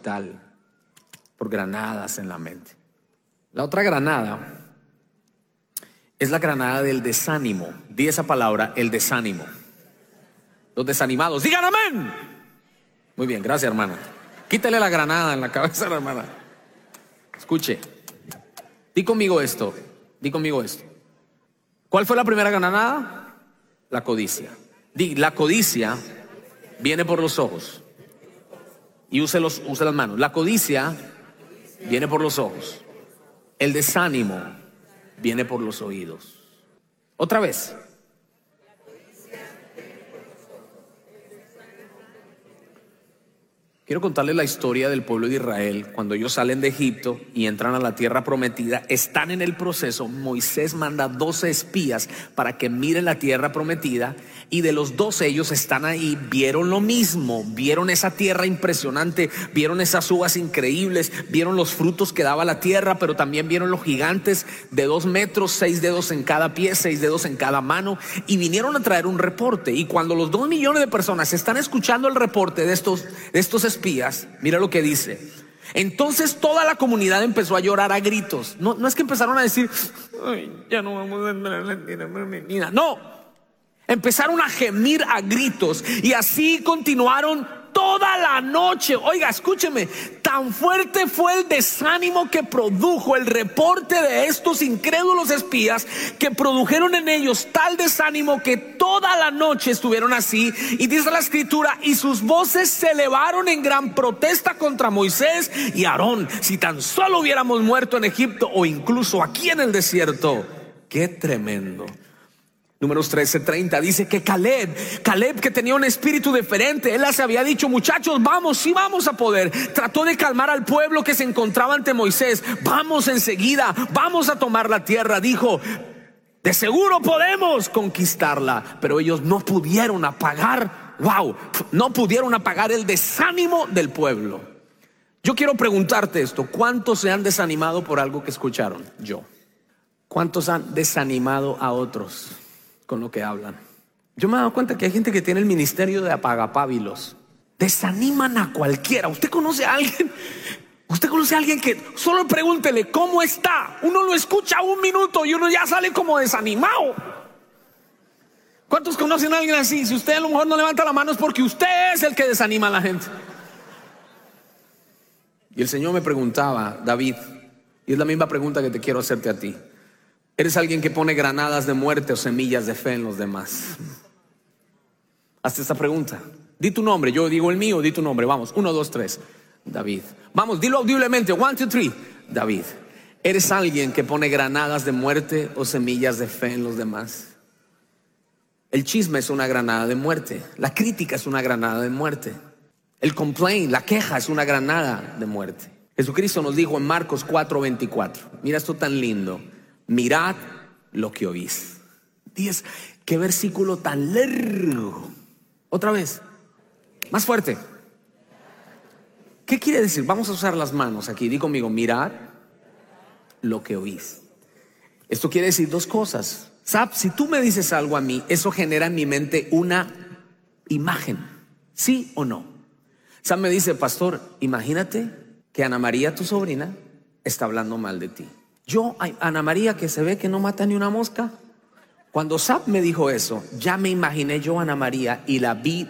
hospital por granadas en la mente. La otra granada es la granada del desánimo. Di esa palabra, el desánimo. Los desanimados, digan amén. Muy bien, gracias, hermana. Quítale la granada en la cabeza a la hermana. Escuche, di conmigo esto. ¿Cuál fue la primera granada? La codicia. La codicia viene por los ojos. Y use las manos. La codicia viene por los ojos. El desánimo viene por los oídos. Otra vez. Quiero contarles la historia del pueblo de Israel. Cuando ellos salen de Egipto y entran a la tierra prometida, están en el proceso. Moisés manda 12 espías para que miren la tierra prometida, y de los 12 ellos están ahí, vieron lo mismo, vieron esa tierra impresionante, vieron esas uvas increíbles, vieron los frutos que daba la tierra, pero también vieron los gigantes de 2 metros, 6 dedos en cada pie, 6 dedos en cada mano, y vinieron a traer un reporte. Y cuando los 2 millones de personas están escuchando el reporte de estos espías, mira lo que dice. Entonces toda la comunidad empezó a llorar a gritos. No es que empezaron a decir, ay, ya no vamos a entrar en la tierra prometida. No, empezaron a gemir a gritos, y así continuaron toda la noche. Oiga, escúcheme, tan fuerte fue el desánimo que produjo el reporte de estos incrédulos espías, que produjeron en ellos tal desánimo que toda la noche estuvieron así. Y dice la escritura, y sus voces se elevaron en gran protesta contra Moisés y Aarón. Si tan solo hubiéramos muerto en Egipto, o incluso aquí en el desierto. Qué tremendo. Números 13:30 dice que Caleb, que tenía un espíritu diferente, él les había dicho, muchachos, vamos, sí vamos a poder. Trató de calmar al pueblo que se encontraba ante Moisés. Vamos enseguida, vamos a tomar la tierra. Dijo, de seguro podemos conquistarla. Pero ellos no pudieron apagar, no pudieron apagar el desánimo del pueblo. Yo quiero preguntarte esto: ¿cuántos se han desanimado por algo que escucharon? Yo. ¿Cuántos han desanimado a otros con lo que hablan? Yo me he dado cuenta que hay gente que tiene el ministerio de apagapábilos. Desaniman a cualquiera. ¿Usted conoce a alguien? ¿Usted conoce a alguien que solo pregúntele cómo está? Uno lo escucha 1 minuto y uno ya sale como desanimado. ¿Cuántos conocen a alguien así? Si usted a lo mejor no levanta la mano, es porque usted es el que desanima a la gente. Y el Señor me preguntaba, David, y es la misma pregunta que te quiero hacerte a ti: ¿eres alguien que pone granadas de muerte o semillas de fe en los demás? Hazte esta pregunta. Di tu nombre, yo digo el mío, di tu nombre. Vamos, 1, 2, 3. David. Vamos, dilo audiblemente. 1, 2, 3. David. ¿Eres alguien que pone granadas de muerte o semillas de fe en los demás? El chisme es una granada de muerte. La crítica es una granada de muerte. El complaint, la queja, es una granada de muerte. Jesucristo nos dijo en Marcos 4:24. Mira esto tan lindo: mirad lo que oís. 10. Qué versículo tan largo. Otra vez, más fuerte. ¿Qué quiere decir? Vamos a usar las manos aquí. Di conmigo, mirad lo que oís. Esto quiere decir 2 cosas. Si tú me dices algo a mí, eso genera en mi mente una imagen, ¿sí o no? Sam me dice, pastor, imagínate que Ana María, tu sobrina, está hablando mal de ti. Yo, Ana María, que se ve que no mata ni una mosca. Cuando Sap me dijo eso, ya me imaginé yo a Ana María y la vi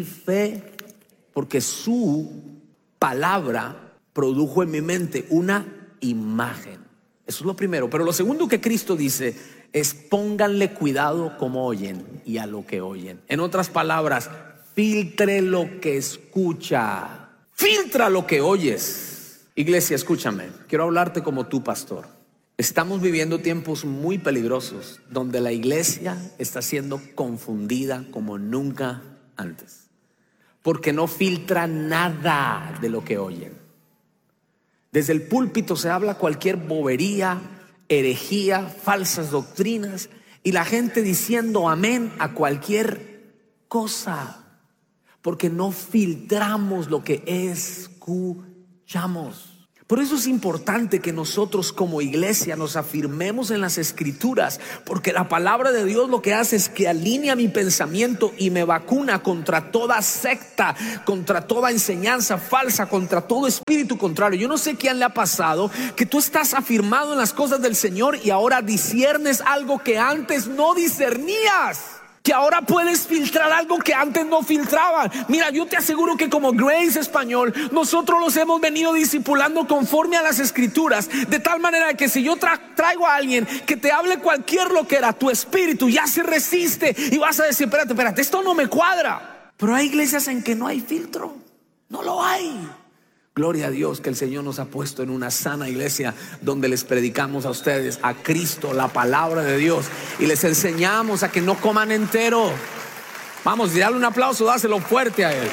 porque su palabra produjo en mi mente una imagen. Eso es lo primero. Pero lo segundo que Cristo dice es: pónganle cuidado como oyen y a lo que oyen. En otras palabras, filtre lo que escucha. Filtra lo que oyes. Iglesia, escúchame. Quiero hablarte como tu pastor. Estamos viviendo tiempos muy peligrosos donde la iglesia está siendo confundida como nunca antes, porque no filtra nada de lo que oyen. Desde el púlpito se habla cualquier bobería, herejía, falsas doctrinas, y la gente diciendo amén a cualquier cosa, porque no filtramos lo que escuchamos. Por eso es importante que nosotros como iglesia nos afirmemos en las Escrituras, porque la palabra de Dios lo que hace es que alinea mi pensamiento y me vacuna contra toda secta, contra toda enseñanza falsa, contra todo espíritu contrario. Yo no sé quién le ha pasado que tú estás afirmado en las cosas del Señor y ahora disiernes algo que antes no discernías, que ahora puedes filtrar algo que antes no filtraban. Mira, yo te aseguro que como Grace Español, nosotros los hemos venido discipulando conforme a las Escrituras, de tal manera que si yo traigo a alguien que te hable cualquier loquera, tu espíritu ya se resiste y vas a decir, espérate, esto no me cuadra. Pero hay iglesias en que no hay filtro, no lo hay. Gloria a Dios que el Señor nos ha puesto en una sana iglesia donde les predicamos a ustedes a Cristo, la palabra de Dios, y les enseñamos a que no coman entero. Vamos, dale un aplauso, dáselo fuerte a Él.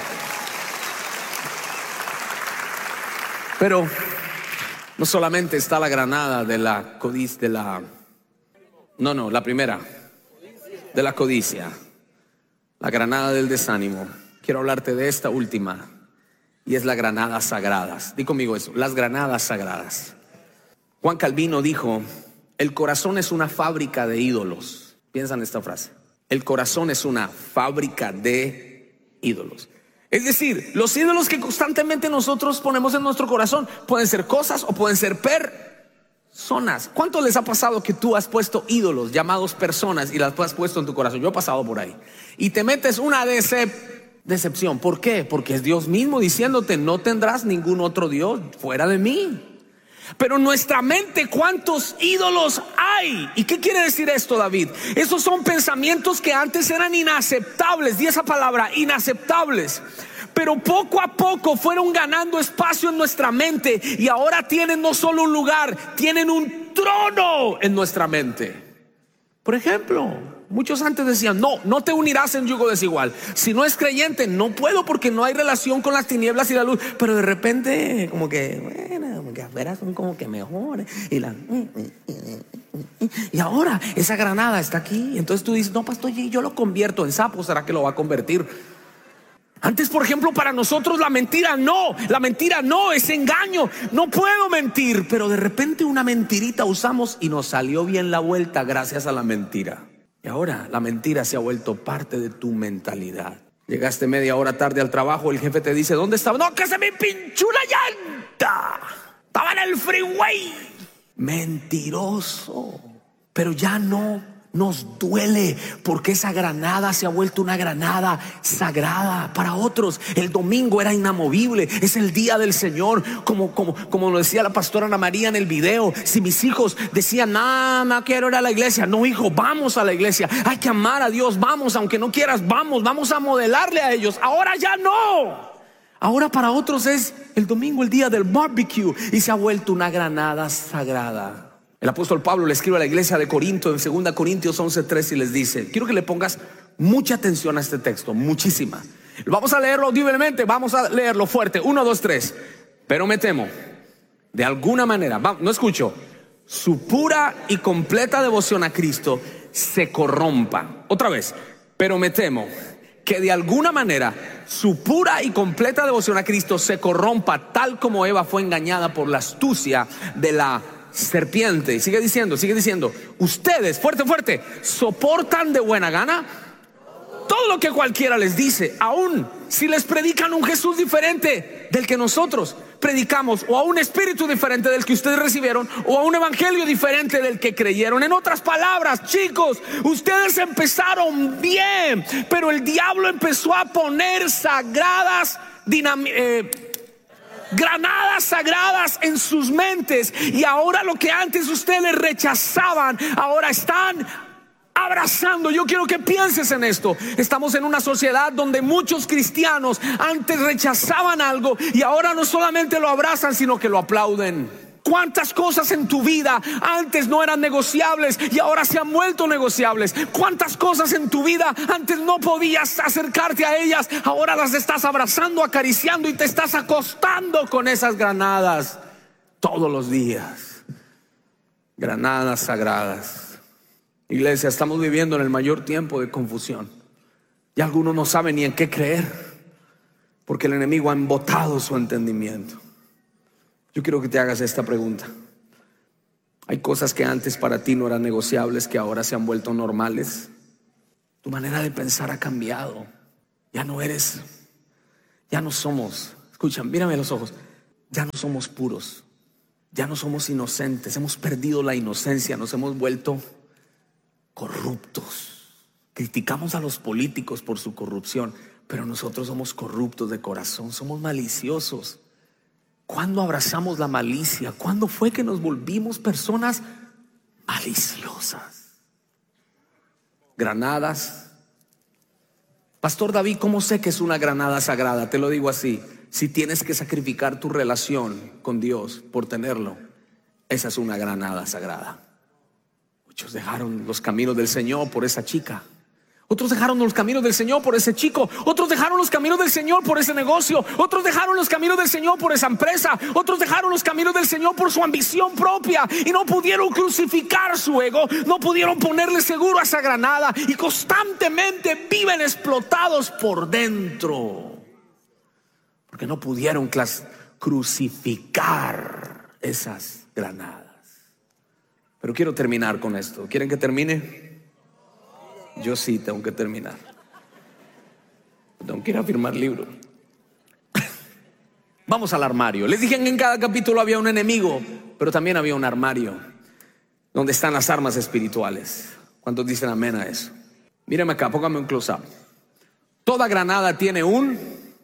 Pero no solamente está la granada de la codicia, la primera, de la codicia, la granada del desánimo. Quiero hablarte de esta última. Y es las granadas sagradas. Di conmigo eso, las granadas sagradas. Juan Calvino dijo: el corazón es una fábrica de ídolos. Piensa en esta frase: el corazón es una fábrica de ídolos. Es decir, los ídolos que constantemente nosotros ponemos en nuestro corazón pueden ser cosas o pueden ser personas. ¿Cuánto les ha pasado que tú has puesto ídolos llamados personas y las has puesto en tu corazón? Yo he pasado por ahí. Y te metes una decepción. ¿Por qué? Porque es Dios mismo diciéndote: no tendrás ningún otro Dios fuera de mí. Pero en nuestra mente, ¿cuántos ídolos hay? ¿Y qué quiere decir esto, David? Esos son pensamientos que antes eran inaceptables. Di esa palabra, inaceptables. Pero poco a poco fueron ganando espacio en nuestra mente y ahora tienen no solo un lugar, tienen un trono en nuestra mente. Por ejemplo, muchos antes decían: no te unirás en yugo desigual. Si no es creyente, no puedo porque no hay relación con las tinieblas y la luz. Pero de repente, como que, bueno, como que afuera son como que mejores. Y ahora esa granada está aquí. Entonces tú dices: no, pastor, yo lo convierto en sapo. ¿Será que lo va a convertir? Antes, por ejemplo, para nosotros la mentira no es engaño, no puedo mentir. Pero de repente una mentirita usamos y nos salió bien la vuelta gracias a la mentira. Y ahora la mentira se ha vuelto parte de tu mentalidad. Llegaste media hora tarde al trabajo, el jefe te dice: ¿dónde estaba? No, que se me pinchó una llanta, estaba en el freeway. Mentiroso. Pero ya no nos duele, porque esa granada se ha vuelto una granada sagrada para otros. El domingo era inamovible, es el día del Señor, como lo decía la pastora Ana María en el video. Si mis hijos decían: no quiero ir a la iglesia, no, hijo, vamos a la iglesia, hay que amar a Dios, vamos, aunque no quieras, vamos a modelarle a ellos. Ahora ya no. Ahora para otros es el domingo, el día del barbecue, y se ha vuelto una granada sagrada. El apóstol Pablo le escribe a la iglesia de Corinto en 2 Corintios 11:3 y les dice: quiero que le pongas mucha atención a este texto, muchísima. Vamos a leerlo audiblemente, vamos a leerlo fuerte. 1, 2, 3. Pero me temo, de alguna manera, no escucho, su pura y completa devoción a Cristo se corrompa. Otra vez, pero me temo que de alguna manera su pura y completa devoción a Cristo se corrompa, tal como Eva fue engañada por la astucia de la serpiente. Sigue diciendo: ustedes, fuerte, soportan de buena gana todo lo que cualquiera les dice, aun si les predican un Jesús diferente del que nosotros predicamos, o a un espíritu diferente del que ustedes recibieron, o a un evangelio diferente del que creyeron. En otras palabras, chicos, ustedes empezaron bien, pero el diablo empezó a poner granadas sagradas en sus mentes, y ahora lo que antes ustedes rechazaban, ahora están abrazando. Yo quiero que pienses en esto. Estamos en una sociedad donde muchos cristianos antes rechazaban algo y ahora no solamente lo abrazan, sino que lo aplauden. ¿Cuántas cosas en tu vida antes no eran negociables y ahora se han vuelto negociables? ¿Cuántas cosas en tu vida antes no podías acercarte a ellas, ahora las estás abrazando, acariciando y te estás acostando con esas granadas todos los días? Granadas sagradas. Iglesia, estamos viviendo en el mayor tiempo de confusión. Y algunos no saben ni en qué creer, porque el enemigo ha embotado su entendimiento. Yo quiero que te hagas esta pregunta. Hay cosas que antes para ti no eran negociables, que ahora se han vuelto normales. Tu manera de pensar ha cambiado. Ya no somos, escucha, mírame a los ojos, ya no somos puros, ya no somos inocentes, hemos perdido la inocencia, nos hemos vuelto corruptos. Criticamos a los políticos por su corrupción, pero nosotros somos corruptos de corazón, somos maliciosos. ¿Cuándo abrazamos la malicia? ¿Cuándo fue que nos volvimos personas maliciosas? Granadas. Pastor David, ¿cómo sé que es una granada sagrada? Te lo digo así: si tienes que sacrificar tu relación con Dios por tenerlo, esa es una granada sagrada. Muchos dejaron los caminos del Señor por esa chica. Otros dejaron los caminos del Señor por ese chico. Otros dejaron los caminos del Señor por ese negocio. Otros dejaron los caminos del Señor por esa empresa. Otros dejaron los caminos del Señor por su ambición propia. Y no pudieron crucificar su ego. No pudieron ponerle seguro a esa granada. Y constantemente viven explotados por dentro. Porque no pudieron crucificar esas granadas. Pero quiero terminar con esto. ¿Quieren que termine? Yo sí tengo que terminar. Tengo que ir a firmar libro. Vamos al armario. Les dije que en cada capítulo había un enemigo, pero también había un armario donde están las armas espirituales. ¿Cuántos dicen amén a eso? Mírame acá, póngame un close up. Toda granada tiene un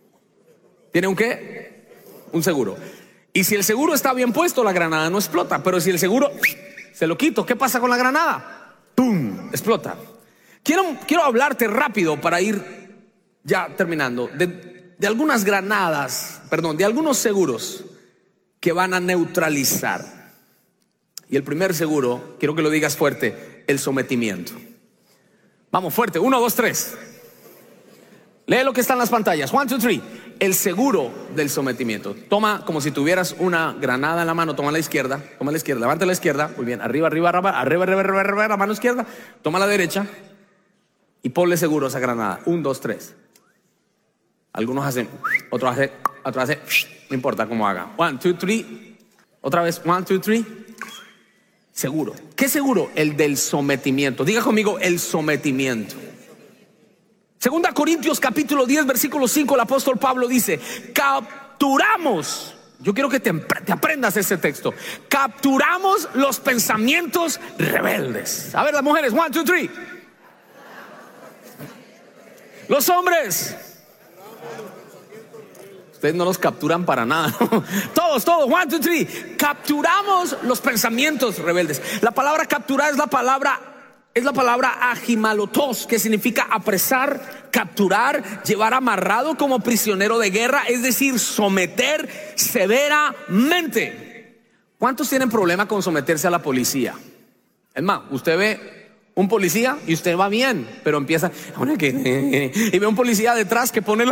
¿qué? Un seguro. Y si el seguro está bien puesto, la granada no explota. Pero si el seguro se lo quito, ¿qué pasa con la granada? ¡Pum! Explota. Quiero hablarte rápido para ir ya terminando de algunas granadas, de algunos seguros que van a neutralizar. Y el primer seguro, quiero que lo digas fuerte: el sometimiento. Vamos fuerte, 1, 2, 3. Lee lo que está en las pantallas. 1, 2, 3. El seguro del sometimiento. Toma como si tuvieras una granada en la mano. Toma la izquierda, levanta la izquierda. Muy bien, arriba, la mano izquierda. Toma la derecha y ponle seguro a esa granada. 1, 2, 3. Algunos hacen, otros hacen, no importa cómo haga. 1, 2, 3. Otra vez, 1, 2, 3. Seguro. ¿Qué seguro? El del sometimiento. Diga conmigo: el sometimiento. 2 Corintios capítulo 10 versículo 5, el apóstol Pablo dice: capturamos. Yo quiero que te aprendas ese texto. Capturamos los pensamientos rebeldes. A ver, las mujeres, 1, 2, 3. Los hombres, ustedes no los capturan para nada. Todos, 1, 2, 3. Capturamos los pensamientos rebeldes. La palabra capturar es la palabra agimalotos, que significa apresar, capturar, llevar amarrado como prisionero de guerra, es decir, someter severamente. ¿Cuántos tienen problema con someterse a la policía? Es más, usted ve un policía y usted va bien, pero empieza y ve un policía detrás que pone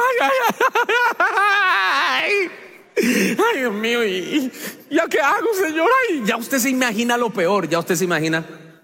ay, Dios mío, ¿y ya qué hago, señor? Ay, ya usted se imagina lo peor, ya se imagina.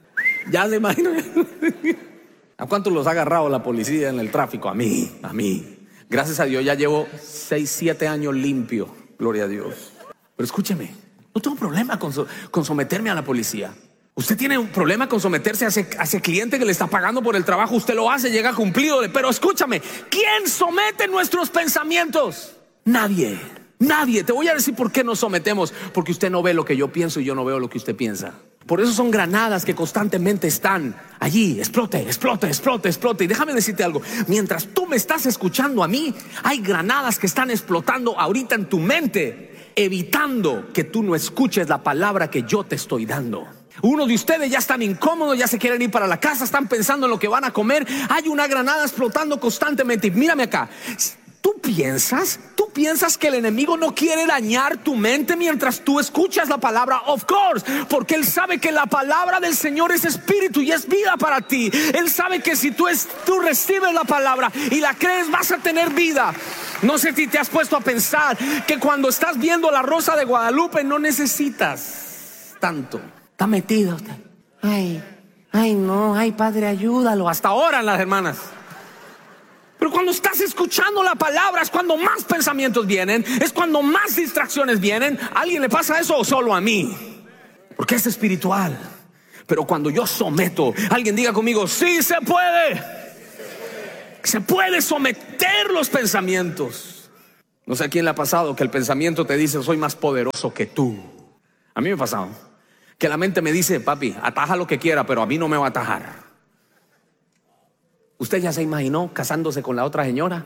¿A cuántos los ha agarrado la policía en el tráfico? A mí. Gracias a Dios ya llevo 6, 7 años limpio, gloria a Dios. Pero escúcheme, no tengo problema con someterme a la policía. Usted tiene un problema con someterse a ese cliente que le está pagando por el trabajo. Usted lo hace, llega cumplido. Pero escúchame, ¿quién somete nuestros pensamientos? Nadie. Te voy a decir por qué nos sometemos. Porque usted no ve lo que yo pienso y yo no veo lo que usted piensa. Por eso son granadas que constantemente están allí. Explote. Y déjame decirte algo: mientras tú me estás escuchando a mí, hay granadas que están explotando ahorita en tu mente, evitando que tú no escuches la palabra que yo te estoy dando. Unos de ustedes ya están incómodos, ya se quieren ir para la casa, están pensando en lo que van a comer. Hay una granada explotando constantemente. Y mírame acá. ¿Tú piensas que el enemigo no quiere dañar tu mente mientras tú escuchas la palabra? Of course, porque él sabe que la palabra del Señor es espíritu y es vida para ti. Él sabe que si tú recibes la palabra y la crees, vas a tener vida. No sé si te has puesto a pensar que cuando estás viendo La Rosa de Guadalupe no necesitas tanto. Está metido usted. Ay, no, padre, ayúdalo. Hasta ahora las hermanas. Pero cuando estás escuchando la palabra es cuando más pensamientos vienen, es cuando más distracciones vienen. ¿A alguien le pasa eso o solo a mí? Porque es espiritual. Pero cuando yo someto, alguien diga conmigo, sí se puede. Se puede someter los pensamientos. No sé a quién le ha pasado que el pensamiento te dice, soy más poderoso que tú. A mí me ha pasado que la mente me dice, papi, ataja lo que quiera, pero a mí no me va a atajar. ¿Usted ya se imaginó casándose con la otra señora?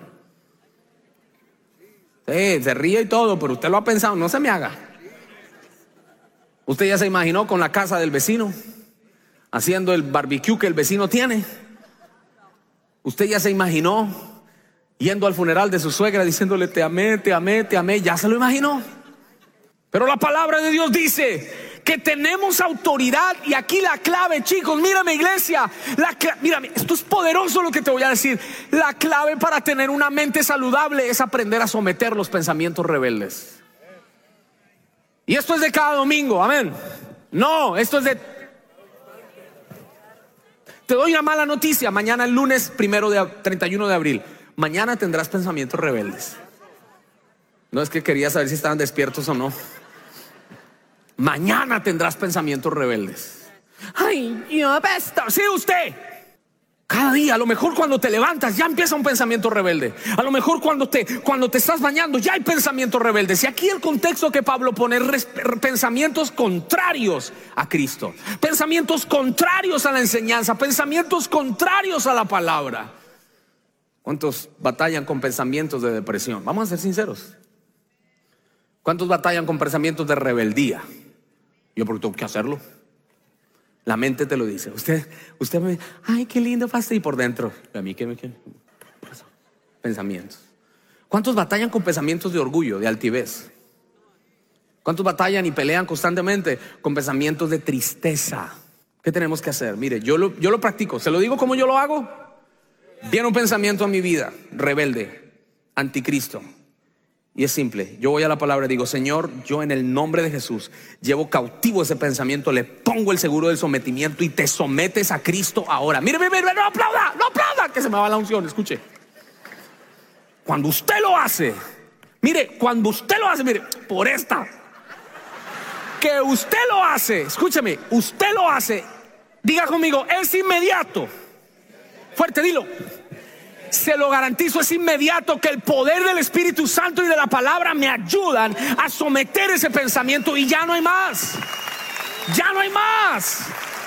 Sí, se ríe y todo, pero usted lo ha pensado, no se me haga. ¿Usted ya se imaginó con la casa del vecino, haciendo el barbecue que el vecino tiene? ¿Usted ya se imaginó yendo al funeral de su suegra diciéndole te amé, te amé, te amé? ¿Ya se lo imaginó? Pero la palabra de Dios dice que tenemos autoridad. Y aquí la clave, chicos, mírame iglesia, mírame, esto es poderoso lo que te voy a decir. La clave para tener una mente saludable es aprender a someter los pensamientos rebeldes. Y esto es de cada domingo, amén. No, esto es de... Te doy una mala noticia. Mañana, el lunes 31 de abril, mañana tendrás pensamientos rebeldes. No es que quería saber si estaban despiertos o no. Mañana tendrás pensamientos rebeldes. Ay, yo apesto. Sí, usted. Cada día, a lo mejor cuando te levantas ya empieza un pensamiento rebelde. A lo mejor cuando te estás bañando ya hay pensamientos rebeldes. Y aquí el contexto que Pablo pone es pensamientos contrarios a Cristo, pensamientos contrarios a la enseñanza, pensamientos contrarios a la palabra. ¿Cuántos batallan con pensamientos de depresión? Vamos a ser sinceros. ¿Cuántos batallan con pensamientos de rebeldía? Yo porque tengo que hacerlo. La mente te lo dice. Usted me dice, ay, qué lindo pastel. Y por dentro, a mí qué pensamientos. ¿Cuántos batallan con pensamientos de orgullo, de altivez? ¿Cuántos batallan y pelean constantemente con pensamientos de tristeza? ¿Qué tenemos que hacer? Mire, yo lo practico. ¿Se lo digo como yo lo hago? Viene un pensamiento a mi vida rebelde, anticristo. Y es simple, yo voy a la palabra y digo, Señor, yo en el nombre de Jesús llevo cautivo ese pensamiento, le pongo el seguro del sometimiento y te sometes a Cristo ahora. Mire, no aplauda, que se me va la unción, escuche. Cuando usted lo hace, mire, por esta, que usted lo hace, escúcheme, usted lo hace, diga conmigo, es inmediato. Fuerte, dilo. Se lo garantizo, es inmediato que el poder del Espíritu Santo y de la palabra me ayudan a someter ese pensamiento y ya no hay más. Ya no hay más.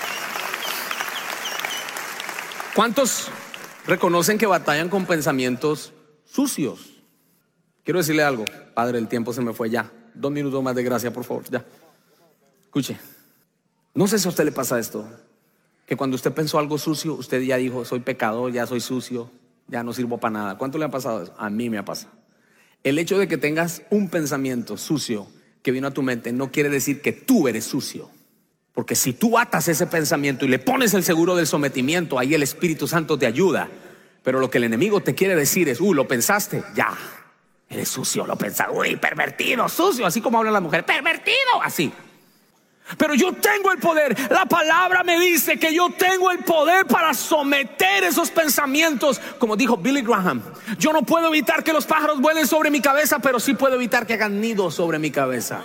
¿Cuántos reconocen que batallan con pensamientos sucios? Quiero decirle algo, Padre, el tiempo se me fue ya. 2 minutos más de gracia, por favor, ya. Escuche, no sé si a usted le pasa esto, que cuando usted pensó algo sucio, usted ya dijo, soy pecador, ya soy sucio, ya no sirvo para nada. ¿Cuánto le ha pasado eso? A mí me ha pasado. El hecho de que tengas un pensamiento sucio que vino a tu mente no quiere decir que tú eres sucio. Porque si tú atas ese pensamiento y le pones el seguro del sometimiento, ahí el Espíritu Santo te ayuda. Pero lo que el enemigo te quiere decir es, lo pensaste, ya, eres sucio, lo pensaste, pervertido, sucio, así como hablan las mujeres, pervertido, así. Pero yo tengo el poder. La palabra me dice que yo tengo el poder para someter esos pensamientos. Como dijo Billy Graham, yo no puedo evitar que los pájaros vuelen sobre mi cabeza, pero sí puedo evitar que hagan nido sobre mi cabeza.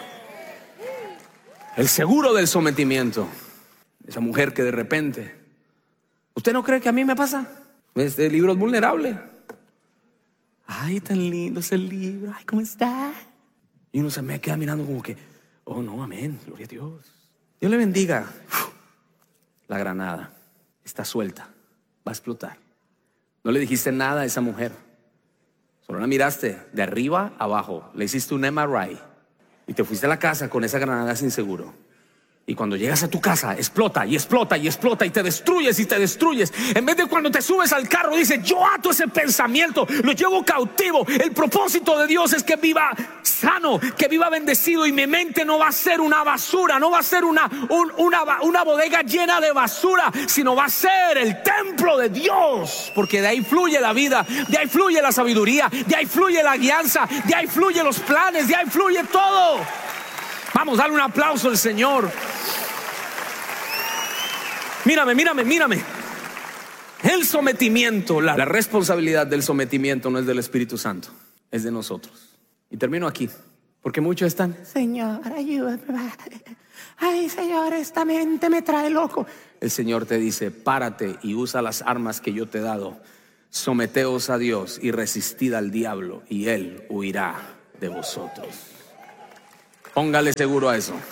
El seguro del sometimiento. Esa mujer que de repente, ¿usted no cree que a mí me pasa? Este libro es vulnerable. Ay, tan lindo ese libro. Ay, ¿cómo está? Y uno se me queda mirando como que, oh no, amén, gloria a Dios. Dios le bendiga. La granada está suelta, va a explotar. No le dijiste nada a esa mujer, solo la miraste de arriba a abajo, le hiciste un MRI y te fuiste a la casa con esa granada sin seguro. Y cuando llegas a tu casa, explota y explota y explota y te destruyes y te destruyes. En vez de cuando te subes al carro, dices, yo ato ese pensamiento, lo llevo cautivo. El propósito de Dios es que viva sano, que viva bendecido. Y mi mente no va a ser una basura, no va a ser una bodega llena de basura, sino va a ser el templo de Dios. Porque de ahí fluye la vida, de ahí fluye la sabiduría, de ahí fluye la guianza, de ahí fluye los planes, de ahí fluye todo. Vamos, dale un aplauso al Señor. Mírame. El sometimiento, la responsabilidad del sometimiento no es del Espíritu Santo, es de nosotros. Y termino aquí, porque muchos están: Señor, ayúdame. Ay, Señor, esta mente me trae loco. El Señor te dice: párate y usa las armas que yo te he dado. Someteos a Dios y resistid al diablo, y Él huirá de vosotros. Póngale seguro a eso.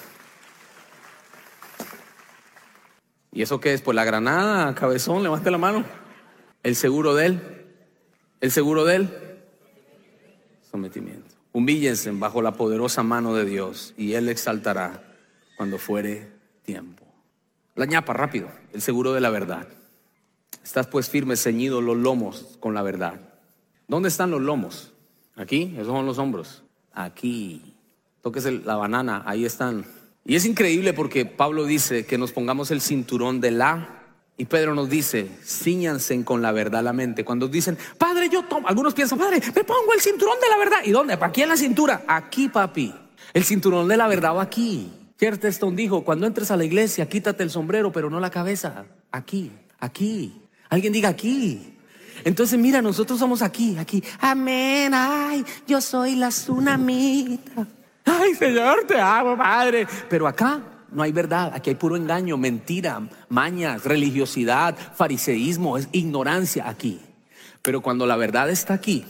¿Y eso qué es? Pues la granada, cabezón, levante la mano. El seguro de Él. El seguro de Él. Sometimiento. Humíllense bajo la poderosa mano de Dios, y Él exaltará cuando fuere tiempo. La ñapa, rápido. El seguro de la verdad. Estás pues firme, ceñido los lomos con la verdad. ¿Dónde están los lomos? Aquí, esos son los hombros. Aquí. Toques la banana, ahí están. Y es increíble porque Pablo dice que nos pongamos el cinturón de y Pedro nos dice: cíñanse con la verdad la mente. Cuando dicen: Padre, yo tomo, algunos piensan: Padre, me pongo el cinturón de la verdad. ¿Y dónde? ¿Aquí en la cintura? Aquí, papi. El cinturón de la verdad va aquí. Chesterton dijo: cuando entres a la iglesia, quítate el sombrero, pero no la cabeza. Aquí, aquí. Alguien diga aquí. Entonces mira, nosotros somos aquí. Amén. Ay, yo soy la tsunamita. Ay, Señor, te amo, Padre. Pero acá no hay verdad. Aquí hay puro engaño, mentira, mañas, religiosidad, fariseísmo, es ignorancia aquí. Pero cuando la verdad está aquí,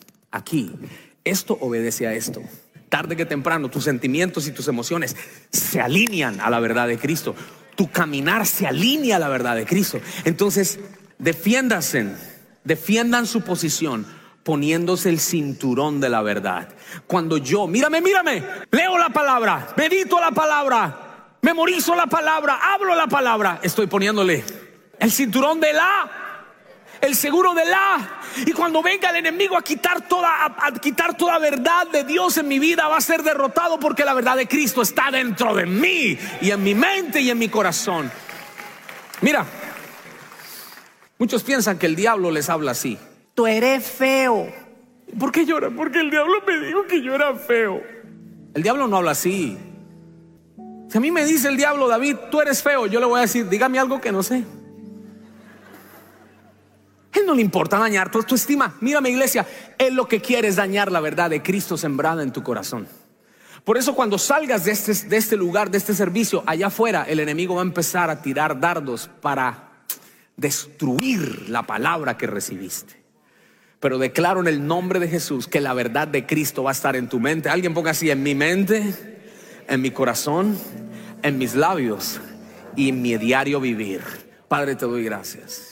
esto obedece a esto. Tarde que temprano tus sentimientos y tus emociones se alinean a la verdad de Cristo. Tu caminar se alinea a la verdad de Cristo. Entonces, defiendan su posición poniéndose el cinturón de la verdad. Cuando yo, mírame, leo la palabra, medito la palabra, memorizo la palabra, hablo la palabra, estoy poniéndole el cinturón de el seguro de y cuando venga el enemigo a quitar toda verdad de Dios en mi vida, va a ser derrotado, porque la verdad de Cristo está dentro de mí y en mi mente y en mi corazón. Mira, muchos piensan que el diablo les habla así: tú eres feo. ¿Por qué llora? Porque el diablo me dijo que yo era feo. El diablo no habla así. Si a mí me dice el diablo: David, tú eres feo, yo le voy a decir: dígame algo que no sé. Él no le importa dañar tu autoestima. Mírame, iglesia, Él lo que quiere es dañar la verdad de Cristo sembrada en tu corazón. Por eso cuando salgas de este lugar, de este servicio, allá afuera, el enemigo va a empezar a tirar dardos para destruir la palabra que recibiste. Pero declaro en el nombre de Jesús que la verdad de Cristo va a estar en tu mente. Alguien ponga así: en mi mente, en mi corazón, en mis labios y en mi diario vivir. Padre, te doy gracias,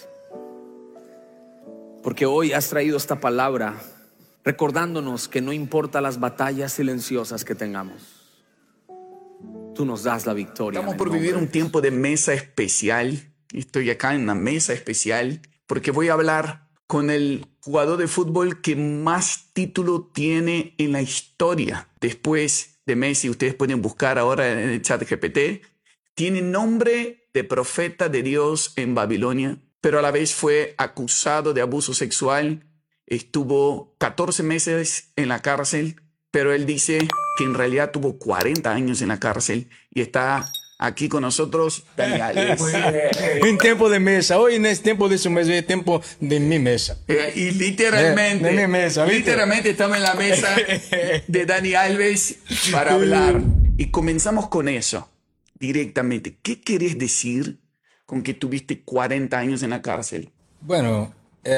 porque hoy has traído esta palabra recordándonos que no importa las batallas silenciosas que tengamos, tú nos das la victoria. Estamos por vivir un tiempo de mesa especial. Estoy acá en una mesa especial porque voy a hablar con el jugador de fútbol que más título tiene en la historia. Después de Messi, ustedes pueden buscar ahora en el chat GPT. Tiene nombre de profeta de Dios en Babilonia, pero a la vez fue acusado de abuso sexual. Estuvo 14 meses en la cárcel, pero él dice que en realidad tuvo 40 años en la cárcel y está aquí con nosotros, Dani Alves. En tiempo de mesa, hoy no es tiempo de su mesa, es tiempo de mi mesa. Y literalmente, de mi mesa, literalmente estamos en la mesa de Dani Alves para hablar. Y comenzamos con eso, directamente. ¿Qué querés decir con que tuviste 40 años en la cárcel? Bueno,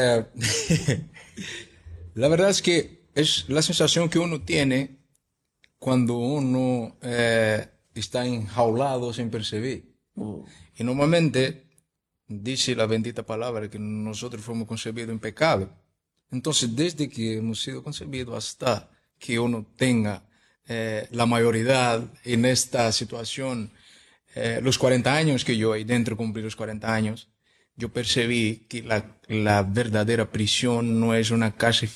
la verdad es que es la sensación que uno tiene cuando uno está enjaulado sin percibir. Y normalmente dice la bendita palabra que nosotros fuimos concebidos en pecado. Entonces, desde que hemos sido concebidos hasta que uno tenga la mayoría en esta situación, los 40 años que yo ahí dentro cumplí los 40 años, yo percibí que la verdadera prisión no es una cárcel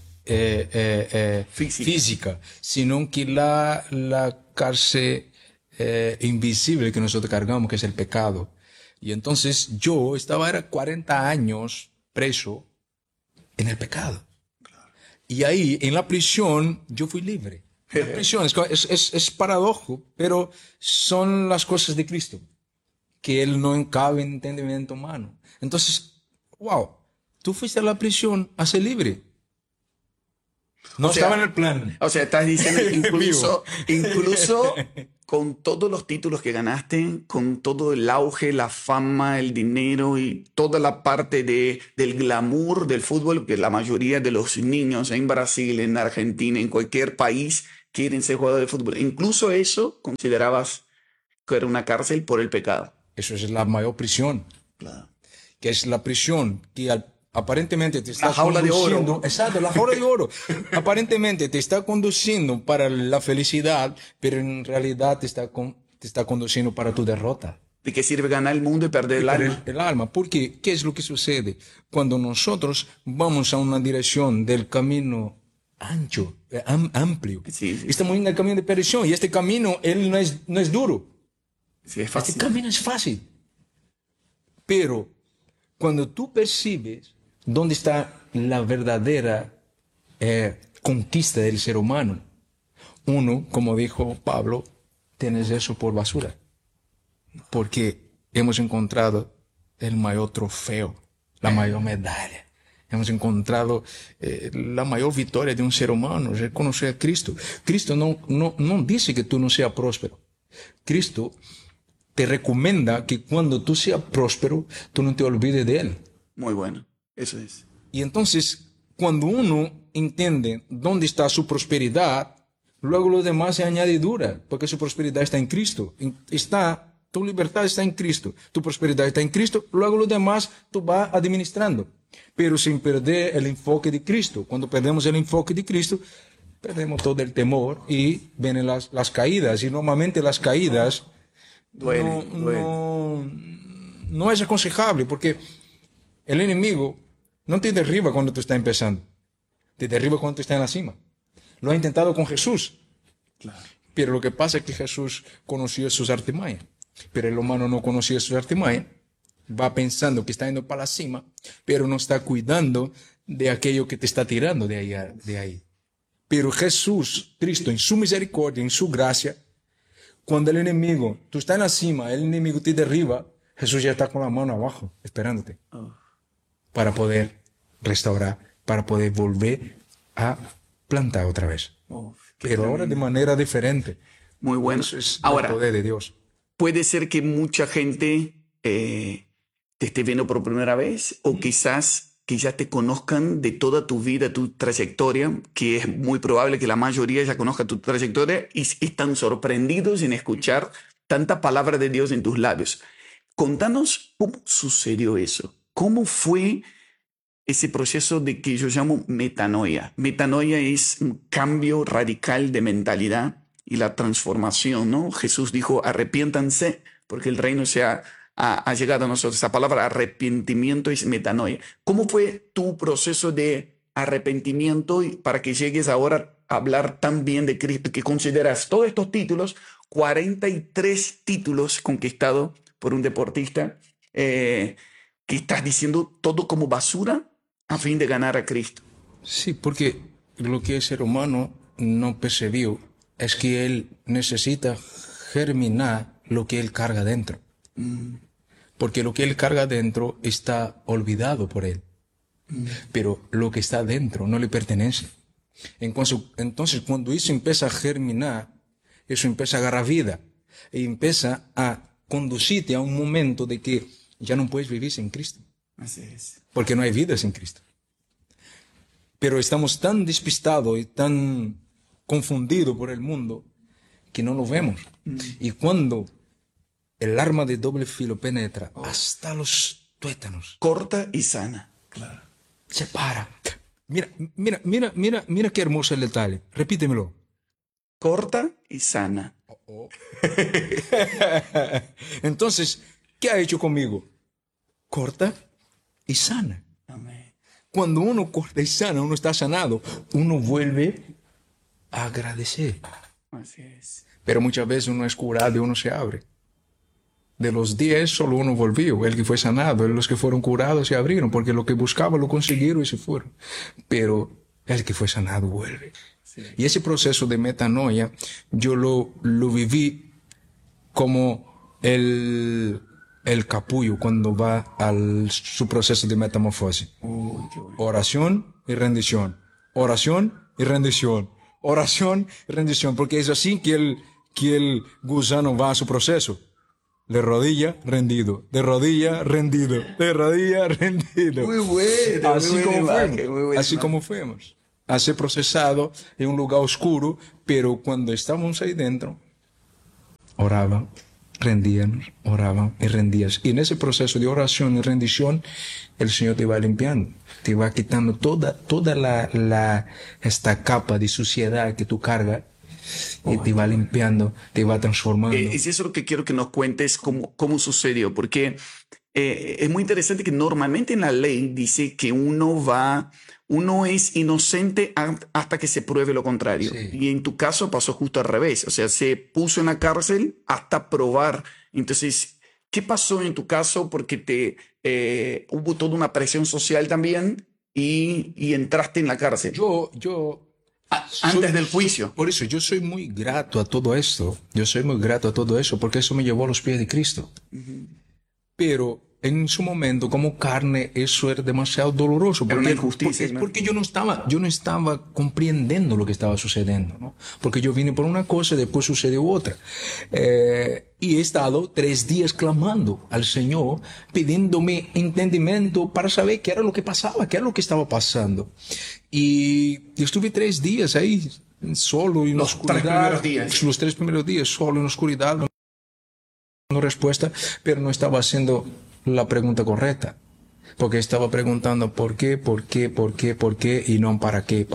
física, sino que la cárcel invisible que nosotros cargamos, que es el pecado. Y entonces yo era 40 años preso en el pecado. Y ahí, en la prisión, yo fui libre. La prisión es paradojo, pero son las cosas de Cristo, que Él no encabe en entendimiento humano. Entonces, wow, tú fuiste a la prisión a ser libre. No O sea, estaba en el plan. O sea, estás diciendo que incluso, Vivo. incluso con todos los títulos que ganaste, con todo el auge, la fama, el dinero y toda la parte del glamour del fútbol, que la mayoría de los niños en Brasil, en Argentina, en cualquier país quieren ser jugadores de fútbol. Incluso eso considerabas que era una cárcel por el pecado. Eso es la mayor prisión, Claro. que es la prisión que aparentemente te está La jaula de oro. conduciendo. Exacto, la jaula de oro. Aparentemente te está conduciendo para la felicidad, pero en realidad te está conduciendo para tu derrota. ¿De qué sirve ganar el mundo y perder el alma? El alma. Porque, ¿qué es lo que sucede? Cuando nosotros vamos a una dirección del camino ancho, amplio, Sí, sí. estamos en el camino de perdición y este camino, él no es duro. Sí, es Este fácil. camino es fácil. Pero cuando tú percibes dónde está la verdadera conquista del ser humano, uno, como dijo Pablo, tienes eso por basura. Porque hemos encontrado el mayor trofeo, la mayor medalla. Hemos encontrado la mayor victoria de un ser humano, es conocer a Cristo. Cristo no dice que tú no seas próspero. Cristo te recomienda que cuando tú seas próspero, tú no te olvides de Él. Muy bueno. Eso es. Y entonces, cuando uno entiende dónde está su prosperidad, luego lo demás se añadidura, porque su prosperidad está en Cristo. Tu libertad está en Cristo, tu prosperidad está en Cristo, luego lo demás tú vas administrando, pero sin perder el enfoque de Cristo. Cuando perdemos el enfoque de Cristo, perdemos todo el temor y vienen las caídas. Y normalmente las caídas Duele, duele. no es aconsejable, porque el enemigo no te derriba cuando tú estás empezando, te derriba cuando tú estás en la cima. Lo ha intentado con Jesús, Claro. pero lo que pasa es que Jesús conocía sus artimañas, pero el humano no conocía sus artimañas, va pensando que está yendo para la cima, pero no está cuidando de aquello que te está tirando de ahí. Pero Jesús, Cristo, en su misericordia, en su gracia, cuando el enemigo, tú estás en la cima, el enemigo te derriba, Jesús ya está con la mano abajo, esperándote, para poder restaurar, para poder volver a plantar otra vez. Pero ahora de manera diferente. Muy bueno. Eso es Ahora, el poder de Dios. puede ser que mucha gente te esté viendo por primera vez o quizás que ya te conozcan de toda tu vida, tu trayectoria, que es muy probable que la mayoría ya conozca tu trayectoria y están sorprendidos en escuchar tanta palabra de Dios en tus labios. Contanos cómo sucedió eso. ¿Cómo fue ese proceso de que yo llamo metanoia? Metanoia es un cambio radical de mentalidad y la transformación, ¿no? Jesús dijo, arrepiéntanse porque el reino ha llegado a nosotros. Esa palabra arrepentimiento es metanoia. ¿Cómo fue tu proceso de arrepentimiento y para que llegues ahora a hablar tan bien de Cristo, que consideras todos estos títulos, 43 títulos conquistados por un deportista, que estás diciendo todo como basura a fin de ganar a Cristo? Sí, porque lo que el ser humano no percibió es que él necesita germinar lo que él carga dentro. Porque lo que él carga dentro está olvidado por él. Pero lo que está dentro no le pertenece. Entonces, cuando eso empieza a germinar, eso empieza a agarrar vida y empieza a conducirte a un momento de que ya no puedes vivir sin Cristo. Así es. Porque no hay vida sin Cristo. Pero estamos tan despistados y tan confundidos por el mundo que no lo vemos. Y cuando el arma de doble filo penetra hasta los tuétanos, Corta y sana. Claro. se para. Mira qué hermoso el detalle. Repítemelo. Corta y sana. Entonces, ¿qué ha hecho conmigo? Corta y sana. Amén. Cuando uno corta y sana, uno está sanado, uno vuelve a agradecer. Así es. Pero muchas veces uno es curado y uno se abre. De los 10, solo uno volvió, el que fue sanado. Los que fueron curados se abrieron, porque lo que buscaban lo consiguieron y se fueron. Pero el que fue sanado vuelve. Sí. Y ese proceso de metanoia, yo lo viví como el capullo cuando va a su proceso de metamorfosis. Oración y rendición. Oración y rendición. Oración y rendición. Porque es así que el gusano va a su proceso. De rodilla, rendido. De rodilla, rendido. De rodilla, rendido. Muy bueno. Así como imagen, fuimos. muy buena Así imagen. como fuimos. A ser procesado en un lugar oscuro, pero cuando estábamos ahí dentro, oraban, rendían, oraban y rendías. Y en ese proceso de oración y rendición, el Señor te va limpiando, te va quitando toda esta capa de suciedad que tú cargas y te va limpiando, te va transformando. Es eso lo que quiero que nos cuentes cómo sucedió, porque es muy interesante que normalmente en la ley dice que uno es inocente hasta que se pruebe lo contrario. Sí. Y en tu caso pasó justo al revés, o sea, se puso en la cárcel hasta probar. Entonces, ¿qué pasó en tu caso? Porque hubo toda una presión social también y entraste en la cárcel. Antes del juicio. Por eso yo soy muy grato a todo esto. Yo soy muy grato a todo eso porque eso me llevó a los pies de Cristo. Pero en su momento, como carne, eso era demasiado doloroso. Era una injusticia, ¿no? Porque yo no estaba comprendiendo lo que estaba sucediendo, ¿no? Porque yo vine por una cosa y después sucedió otra. Y he estado 3 días clamando al Señor, pidiéndome entendimiento para saber qué era lo que pasaba, qué era lo que estaba pasando. Y estuve 3 días ahí, solo en la oscuridad. Los 3 primeros días, solo en la oscuridad, dando respuesta, pero no estaba haciendo la pregunta correcta. Porque estaba preguntando por qué, y no para qué.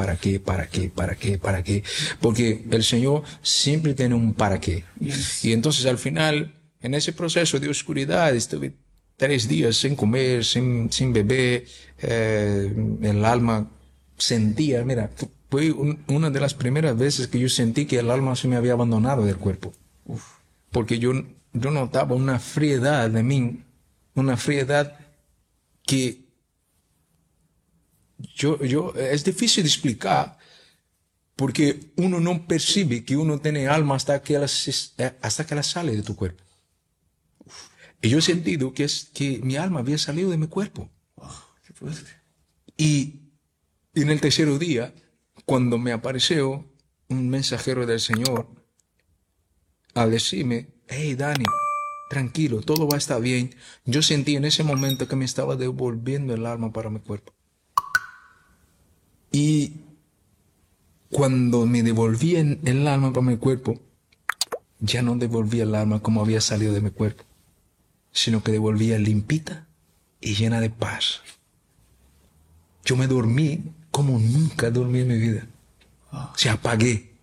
Porque el Señor siempre tiene un para qué. Y entonces al final, en ese proceso de oscuridad, estuve 3 días sin comer, sin beber, el alma sentía, mira, fue una de las primeras veces que yo sentí que el alma se me había abandonado del cuerpo. Porque yo notaba una frialdad de mí, una frialdad que es difícil de explicar, porque uno no percibe que uno tiene alma hasta que ela sale de tu cuerpo. Y yo he sentido que mi alma había salido de mi cuerpo. Y en el tercer día, cuando me apareció un mensajero del Señor al decirme: hey, Dani, tranquilo, todo va a estar bien. Yo sentí en ese momento que me estaba devolviendo el alma para mi cuerpo. Y cuando me devolví el alma para mi cuerpo, ya no devolvía el alma como había salido de mi cuerpo, sino que devolvía limpita y llena de paz. Yo me dormí como nunca dormí en mi vida. O sea, apagué.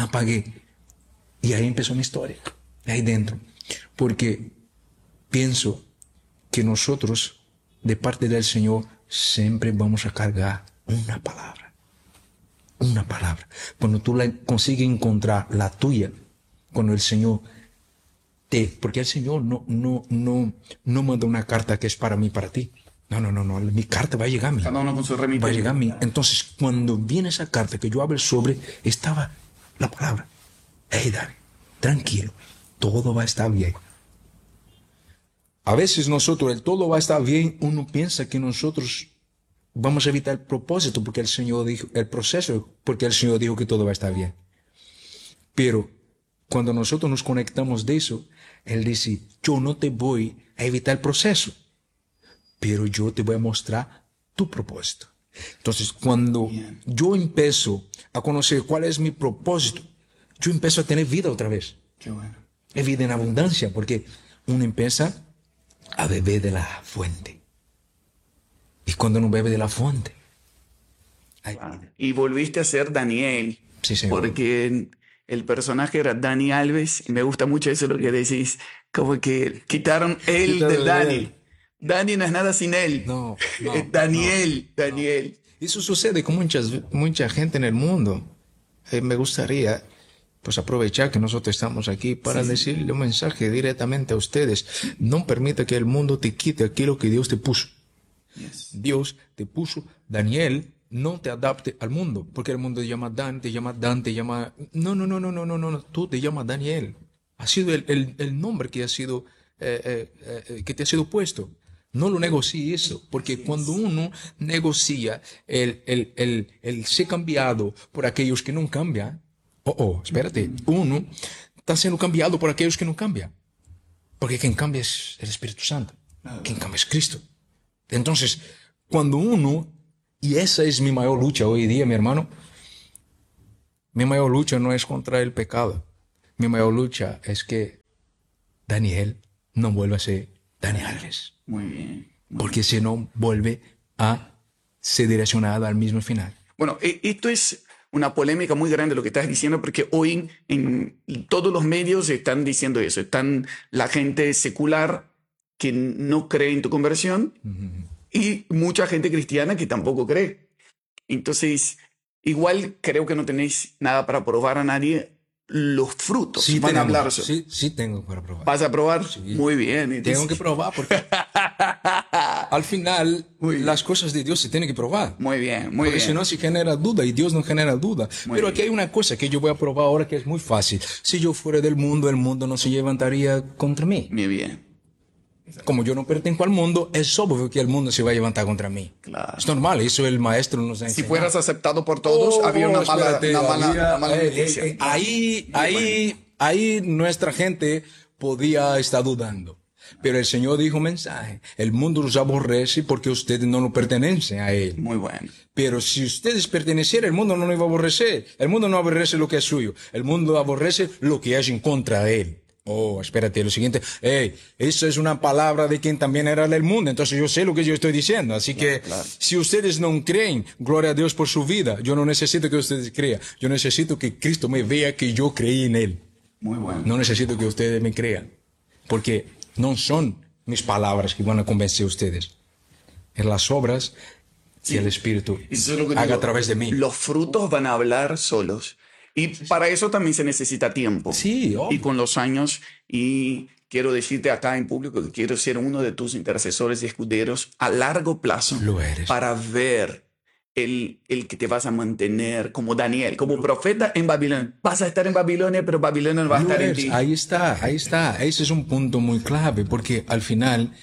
Y ahí empezó mi historia, ahí dentro. Porque pienso que nosotros, de parte del Señor, siempre vamos a cargar una palabra. Una palabra. Cuando tú consigues encontrar la tuya, cuando el Señor porque el Señor no manda una carta que es para mí, para ti. No. Mi carta va a llegar a mí. Cada uno con su remitente. Va a llegar a mí. Entonces, cuando viene esa carta que yo abro el sobre, estaba la palabra: hey, Dani, tranquilo, todo va a estar bien. A veces nosotros, el todo va a estar bien, uno piensa que nosotros vamos a evitar el propósito porque el Señor dijo, el proceso, porque el Señor dijo que todo va a estar bien. Pero cuando nosotros nos conectamos de eso, Él dice: yo no te voy a evitar el proceso, pero yo te voy a mostrar tu propósito. Entonces, cuando yo empiezo a conocer cuál es mi propósito, yo empiezo a tener vida otra vez. Qué bueno. Es vida en abundancia, porque uno empieza a beber de la fuente. Y cuando uno bebe de la fuente, Y volviste a ser Daniel. Sí, señor. Porque el personaje era Dani Alves. Y me gusta mucho eso lo que decís. Como que quitaron él de Dani. Dani no es nada sin él. No, Es Daniel. Eso sucede con mucha gente en el mundo. Me gustaría pues aprovechar que nosotros estamos aquí para decirle un mensaje directamente a ustedes. No permita que el mundo te quite aquello que Dios te puso. Dios te puso Daniel. No te adapte al mundo, porque el mundo te llama Dan, te llama Dan, te llama... No. Tú te llamas Daniel. Ha sido el nombre que ha sido que te ha sido puesto. No lo negocie eso, porque cuando uno negocia el ser cambiado por aquellos que no cambian, espérate, uno está siendo cambiado por aquellos que no cambian. Porque quien cambia es el Espíritu Santo, quien cambia es Cristo. Entonces, cuando uno, y esa es mi mayor lucha hoy día, mi hermano, mi mayor lucha no es contra el pecado. Mi mayor lucha es que Daniel no vuelva a ser Daniel Alves. Muy bien. Porque si no, vuelve a ser direccionado al mismo final. Bueno, esto es una polémica muy grande lo que estás diciendo, porque hoy en todos los medios están diciendo eso. Están la gente secular que no cree en tu conversión y mucha gente cristiana que tampoco cree. Entonces, igual creo que no tenéis nada para probar a nadie. Los frutos Sí, van a tenemos. hablar. Sí, tengo para probar. ¿Vas a probar? Sí. Muy bien. Entonces, Tengo que probar porque al final Muy bien. las cosas de Dios se tienen que probar. Muy bien, muy Porque bien. si no se genera duda y Dios no genera duda. Muy Pero bien. aquí hay una cosa que yo voy a probar ahora que es muy fácil. Si yo fuera del mundo, el mundo no se levantaría contra mí. Muy bien. Como yo no pertenezco al mundo, es obvio que el mundo se va a levantar contra mí. Claro. Es normal, eso el maestro nos ha Si enseñado. fueras aceptado por todos, había una mala, espérate, una mala había- noticia. ahí nuestra gente podía estar dudando. Pero el Señor dijo un mensaje. El mundo los aborrece porque ustedes no lo pertenecen a Él. Muy bueno. Pero si ustedes pertenecieran, el mundo no lo iba a aborrecer. El mundo no aborrece lo que es suyo. El mundo aborrece lo que es en contra de Él. Espérate, lo siguiente. Eso es una palabra de quien también era del mundo. Entonces yo sé lo que yo estoy diciendo. Así que si ustedes no creen, gloria a Dios por su vida. Yo no necesito que ustedes crean. Yo necesito que Cristo me vea que yo creí en Él. Muy bueno. No necesito que ustedes me crean. Porque no son mis palabras que van a convencer a ustedes. Es las obras que el Espíritu Eso es lo que haga digo. a través de mí. Los frutos van a hablar solos. Y para eso también se necesita tiempo. Sí, obvio. Y con los años, y quiero decirte acá en público que quiero ser uno de tus intercesores y escuderos a largo plazo. Lo eres. Para ver el que te vas a mantener como Daniel, como profeta en Babilonia. Vas a estar en Babilonia, pero Babilonia no va a estar en ti. Ahí está. Ese es un punto muy clave porque al final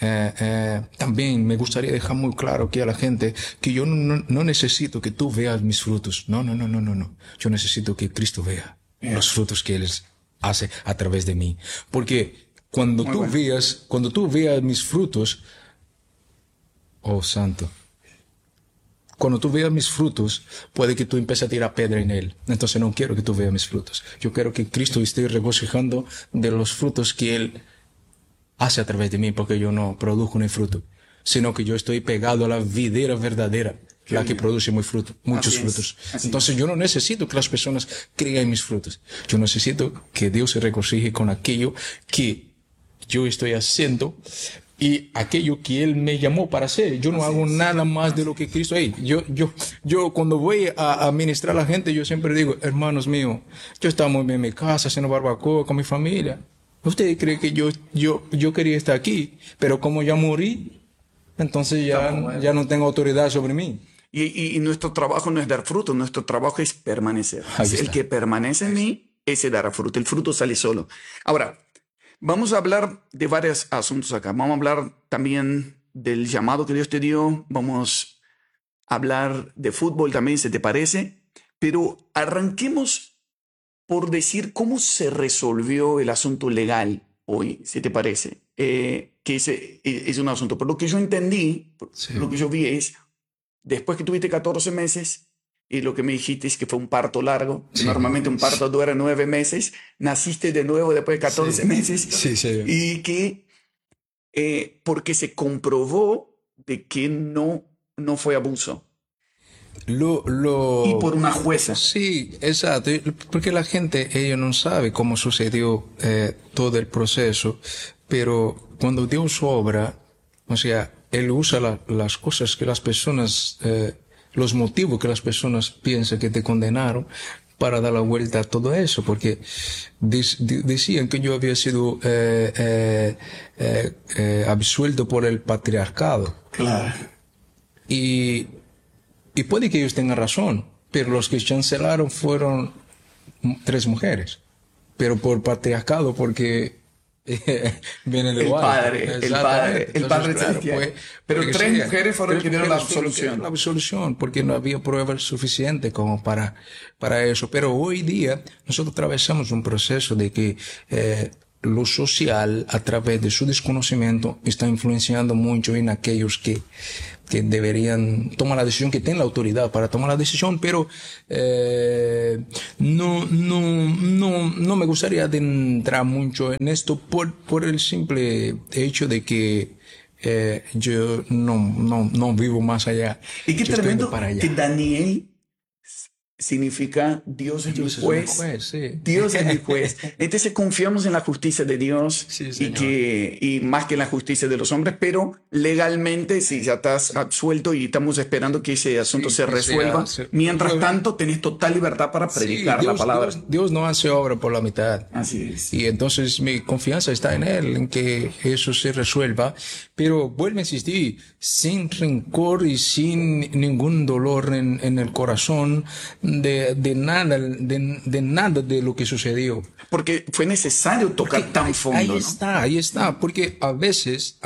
también me gustaría dejar muy claro aquí a la gente que yo no necesito que tú veas mis frutos. No. Yo necesito que Cristo vea los frutos que Él hace a través de mí. Porque cuando tú veas mis frutos, oh santo, cuando tú veas mis frutos, puede que tú empieces a tirar piedra en Él. Entonces no quiero que tú veas mis frutos. Yo quiero que Cristo esté regocijando de los frutos que Él hace a través de mí, porque yo no produzco ni fruto, sino que yo estoy pegado a la videra verdadera, la que produce muchos Así es, frutos. así Entonces yo no necesito que las personas crean en mis frutos. Yo necesito que Dios se regocije con aquello que yo estoy haciendo y aquello que Él me llamó para hacer. Yo no hago nada más de lo que Cristo hay. Yo cuando voy a ministrar a la gente, yo siempre digo, hermanos míos, yo estaba muy bien en mi casa haciendo barbacoa con mi familia. ¿Usted cree que yo quería estar aquí? Pero como ya morí, entonces ya no tengo autoridad sobre mí. Y nuestro trabajo no es dar fruto, nuestro trabajo es permanecer. Ahí El está. que permanece en mí, ese dará fruto. El fruto sale solo. Ahora, vamos a hablar de varios asuntos acá. Vamos a hablar también del llamado que Dios te dio. Vamos a hablar de fútbol también, si te parece. Pero arranquemos por decir cómo se resolvió el asunto legal hoy, si te parece. Que ese es un asunto. Por lo que yo entendí, Sí. lo que yo vi es, después que tuviste 14 meses, y lo que me dijiste es que fue un parto largo, Sí. normalmente un parto dura 9 meses, naciste de nuevo después de 14 meses, Sí. y que porque se comprobó de que no fue abuso, y por una jueza. Sí, exacto. Porque la gente, ellos no sabe cómo sucedió todo el proceso, pero cuando Dios obra, o sea, Él usa las cosas que las personas, los motivos que las personas piensan que te condenaron para dar la vuelta a todo eso, porque decían que yo había sido absuelto por el patriarcado. Claro. Y puede que ellos tengan razón, pero los que chancelaron fueron 3 mujeres. Pero por patriarcado, porque viene de El igual. Padre, el Exactamente. Padre, el Entonces, Padre claro, celestial. pues, Pero porque tres sea, mujeres fueron tres que dieron la mujeres fueron que dieron absolución. la absolución, porque no había pruebas suficientes como para eso. Pero hoy día nosotros atravesamos un proceso de que lo social, a través de su desconocimiento, está influenciando mucho en aquellos que deberían tomar la decisión, que tienen la autoridad para tomar la decisión, pero no me gustaría adentrar mucho en esto por el simple hecho de que yo no vivo más allá. Y qué Yo estoy tremendo para allá. que Daniel significa Dios es mi Dios es mi juez. juez, sí. Dios es mi juez. Entonces confiamos en la justicia de Dios Sí, y señor. y más que en la justicia de los hombres, pero legalmente si ya estás absuelto y estamos esperando que ese asunto se que resuelva. sea- Mientras tanto, tenés total libertad para predicar Sí, la palabra. Dios no hace obra por la mitad. Así es. Y entonces mi confianza está en Él, en que eso se resuelva. Pero vuelvo a insistir, sin rencor y sin ningún dolor en el corazón de nada de lo que sucedió. Porque fue necesario tocar tan fondo, Ahí ¿no? ahí está, porque a veces,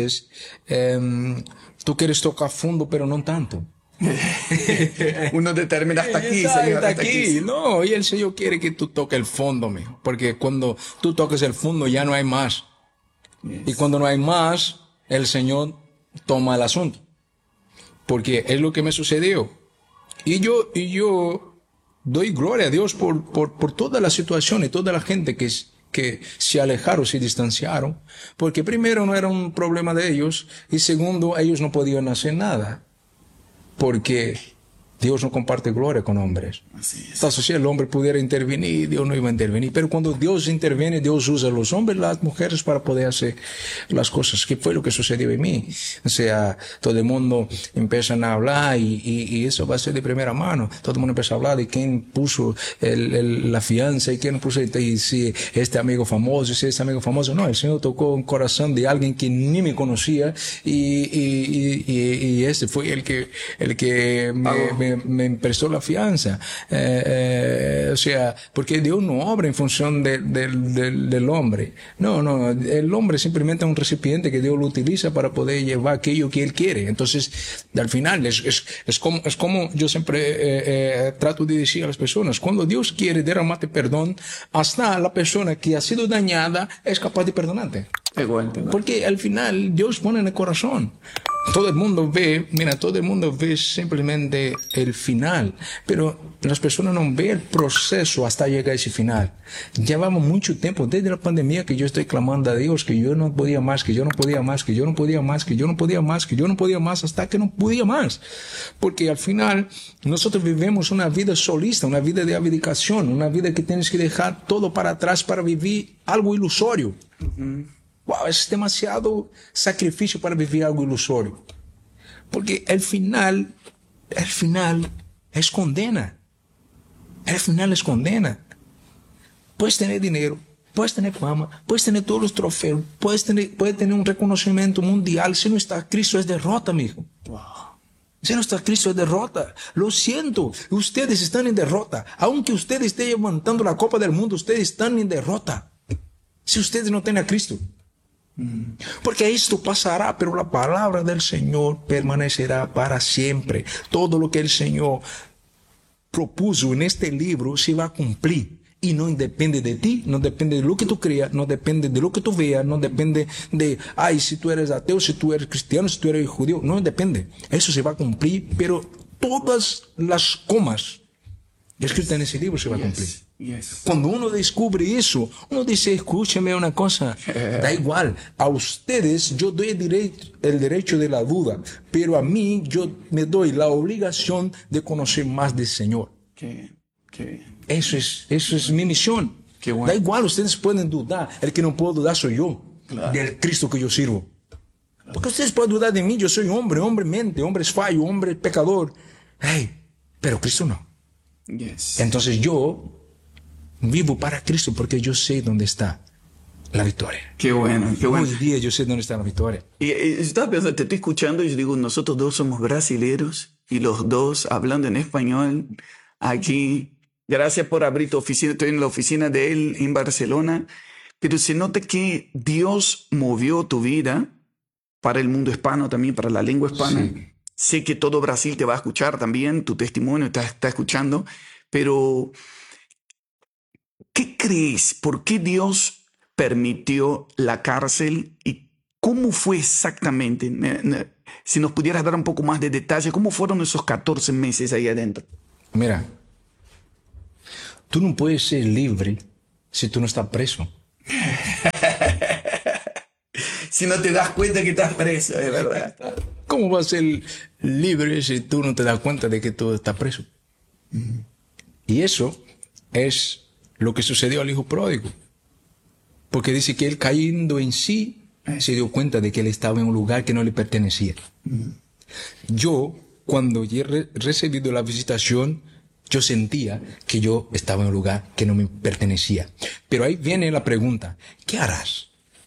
tú quieres tocar fondo, pero no tanto. Uno determina hasta aquí, Está señor, hasta aquí. aquí. No, y el Señor quiere que tú toques el fondo, mijo. Porque cuando tú toques el fondo ya no hay más. Y cuando no hay más, el Señor toma el asunto. Porque es lo que me sucedió. Y yo doy gloria a Dios por toda la situación y toda la gente que se alejaron, se distanciaron. Porque primero no era un problema de ellos. Y segundo, ellos no podían hacer nada. Porque Dios no comparte gloria con hombres. Así es. Entonces, si el hombre pudiera intervenir, Dios no iba a intervenir. Pero cuando Dios interviene, Dios usa a los hombres y las mujeres para poder hacer las cosas. ¿Qué fue lo que sucedió en mí? O sea, todo el mundo empieza a hablar y eso va a ser de primera mano. Todo el mundo empieza a hablar de quién puso la fianza y quién puso y si este amigo famoso, si este amigo famoso. No, el Señor tocó un corazón de alguien que ni me conocía y ese fue el que me prestó la fianza. O sea, porque Dios no obra en función del hombre. No, el hombre simplemente es un recipiente que Dios lo utiliza para poder llevar aquello que Él quiere. Entonces, al final, es como yo siempre trato de decir a las personas, cuando Dios quiere derramarte perdón, hasta la persona que ha sido dañada es capaz de perdonarte. Igual. Porque al final Dios pone en el corazón. Todo el mundo ve simplemente el final, pero las personas no ven el proceso hasta llegar a ese final. Llevamos mucho tiempo, desde la pandemia, que yo estoy clamando a Dios, que yo no podía más, que yo no podía más, que yo no podía más, que yo no podía más, que yo no podía más, hasta que no podía más. Porque al final nosotros vivimos una vida solista, una vida de abdicación, una vida que tienes que dejar todo para atrás para vivir algo ilusorio. Wow, es demasiado sacrificio para vivir algo ilusorio. Porque el final es condena. El final es condena. Puedes tener dinero, puedes tener fama, puedes tener todos los trofeos, puedes tener un reconocimiento mundial. Si no está Cristo es derrota, mijo. Si no está Cristo es derrota. Lo siento, ustedes están en derrota. Aunque ustedes estén levantando la Copa del Mundo, ustedes están en derrota. Si ustedes no tienen a Cristo. Porque esto pasará, pero la palabra del Señor permanecerá para siempre. Todo lo que el Señor propuso en este libro se va a cumplir. Y no depende de ti, no depende de lo que tú creas, no depende de lo que tú veas, no depende de, si tú eres ateo, si tú eres cristiano, si tú eres judío, no depende. Eso se va a cumplir, pero todas las comas escritas en ese libro se va a cumplir. Yes. Cuando uno descubre eso, uno dice, escúcheme una cosa, da igual, a ustedes yo doy el derecho de la duda, pero a mí yo me doy la obligación de conocer más del Señor. Qué bien. Eso es mi misión. Qué bueno. Da igual, ustedes pueden dudar, el que no puedo dudar soy yo, Claro. del Cristo que yo sirvo. Porque ustedes pueden dudar de mí, yo soy hombre mente, hombre es fallo, hombre es pecador. Pero Cristo no. Yes. Entonces yo vivo para Cristo porque yo sé dónde está la victoria. Qué bueno, qué bueno. Hoy día yo sé dónde está la victoria. Y estaba pensando, te estoy escuchando y yo digo, nosotros dos somos brasileros y los dos hablando en español aquí. Gracias por abrir tu oficina. Estoy en la oficina de él en Barcelona. pero se nota que Dios movió tu vida para el mundo hispano también, para la lengua hispana. Sí. Sé que todo Brasil te va a escuchar también, tu testimonio está escuchando, pero ¿qué crees? ¿Por qué Dios permitió la cárcel y cómo fue exactamente? Si nos pudieras dar un poco más de detalle, ¿cómo fueron esos 14 meses ahí adentro? Mira, tú no puedes ser libre si tú no estás preso. Si no te das cuenta que estás preso, es verdad. ¿Cómo vas a ser libre si tú no te das cuenta de que tú estás preso? Y eso es lo que sucedió al hijo pródigo. Porque dice que él, cayendo en sí, se dio cuenta de que él estaba en un lugar que no le pertenecía. Yo, cuando he recibido la visitación, yo sentía que yo estaba en un lugar que no me pertenecía. Pero ahí viene la pregunta, ¿qué harás?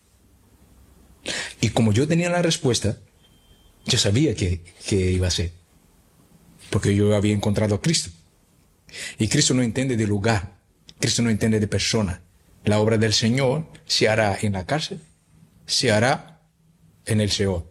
Y como yo tenía la respuesta, yo sabía que iba a ser. Porque yo había encontrado a Cristo. Y Cristo no entiende de lugar. Cristo no entiende de persona. La obra del Señor se hará en la cárcel, se hará en el Seol.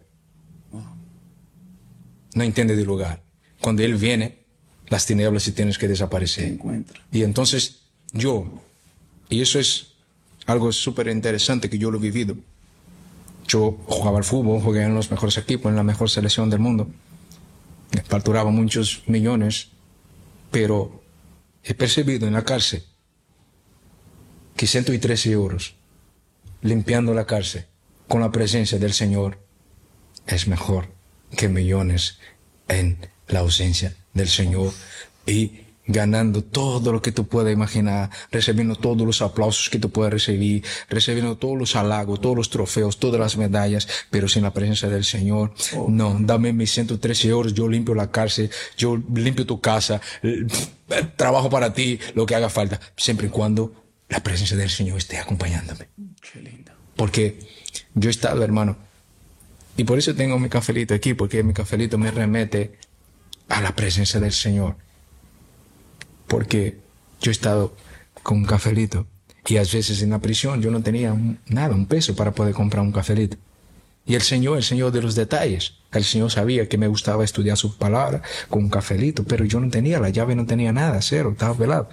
No entiende de lugar. Cuando Él viene, las tinieblas sí tienen que desaparecer. Y entonces y eso es algo súper interesante que yo lo he vivido. Yo jugaba al fútbol, jugué en los mejores equipos, en la mejor selección del mundo. Facturaba muchos millones, pero he percibido en la cárcel que 113 euros limpiando la cárcel con la presencia del Señor es mejor que millones en la ausencia del Señor y ganando todo lo que tú puedas imaginar, recibiendo todos los aplausos que tú puedas recibir, recibiendo todos los halagos, todos los trofeos, todas las medallas, pero sin la presencia del Señor. No, dame mis 113 euros, yo limpio la cárcel, yo limpio tu casa, trabajo para ti, lo que haga falta, siempre y cuando la presencia del Señor esté acompañándome. Qué lindo. Porque yo he estado, hermano, y por eso tengo mi cafelito aquí, porque mi cafelito me remete a la presencia del Señor. Porque yo he estado con un cafelito y a veces en la prisión yo no tenía nada, un peso para poder comprar un cafelito. Y el Señor de los detalles. El Señor sabía que me gustaba estudiar su palabra con un cafelito, pero yo no tenía la llave, no tenía nada, cero, estaba pelado.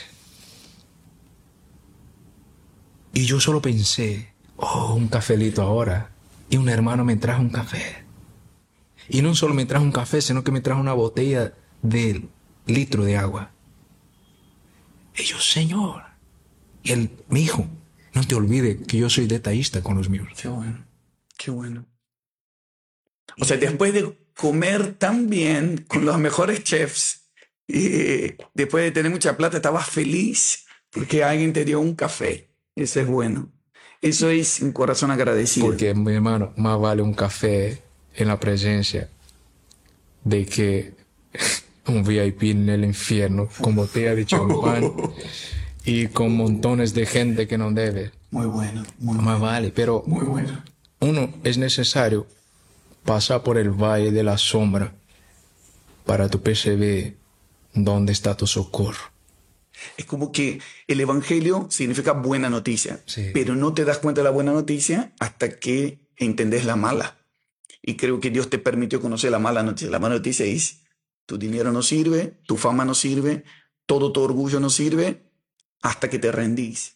Y yo solo pensé, un cafelito ahora. Y un hermano me trajo un café. Y no solo me trajo un café, sino que me trajo una botella de litro de agua. Y yo, Señor. Y él me dijo, no te olvides que yo soy detallista con los míos. Qué bueno, qué bueno. O sea, después de comer tan bien con los mejores chefs, y después de tener mucha plata, estabas feliz porque alguien te dio un café. Eso es bueno. Eso es un corazón agradecido. Porque, mi hermano, más vale un café en la presencia de que un VIP en el infierno con botella de champán y con montones de gente que no debe. Muy bueno. Más vale, pero Muy bueno. uno es necesario pasar por el valle de la sombra para tu percibir dónde está tu socorro. Es como que el evangelio significa buena noticia, Sí. pero no te das cuenta de la buena noticia hasta que entendés la mala. Y creo que Dios te permitió conocer la mala noticia. La mala noticia es, tu dinero no sirve, tu fama no sirve, todo tu orgullo no sirve, hasta que te rendís.